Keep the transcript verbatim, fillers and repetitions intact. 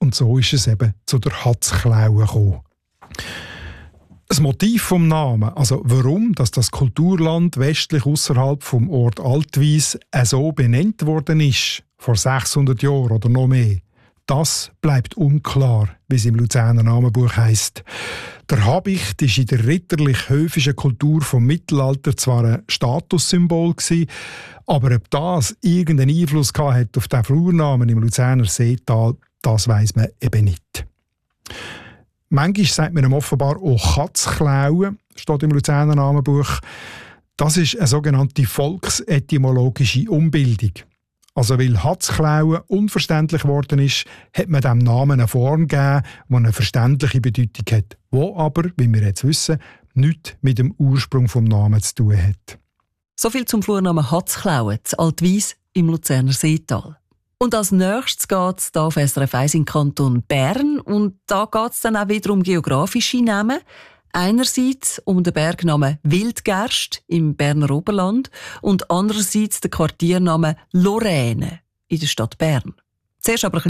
und so ist es eben zu der Hatzklaue gekommen. Das Motiv vom Namen, also warum dass das Kulturland westlich außerhalb vom Ort Altwyss so benannt worden ist, vor sechshundert Jahren oder noch mehr, das bleibt unklar, wie es im Luzerner Namenbuch heisst. Der Habicht war in der ritterlich-höfischen Kultur vom Mittelalter zwar ein Statussymbol gewesen, aber ob das irgendeinen Einfluss hat auf den Flurnamen im Luzerner Seetal, das weiss man eben nicht. Manchmal sagt man ihm offenbar auch Katzklaue, steht im Luzerner Namenbuch. Das ist eine sogenannte volksetymologische Umbildung. Also weil Hatzklaue unverständlich geworden ist, hat man dem Namen eine Form gegeben, die eine verständliche Bedeutung hat, die aber, wie wir jetzt wissen, nichts mit dem Ursprung des Namens zu tun hat. So viel zum Flurnamen Hatzklaue, zu Altwyss im Luzerner Seetal. Und als nächstes geht es hier auf S R F eins in den Kanton Bern. Und da geht es dann auch wieder um geografische Namen. Einerseits um den Bergnamen Wildgerst im Berner Oberland und andererseits den Quartiernamen Lorraine in der Stadt Bern. Zuerst aber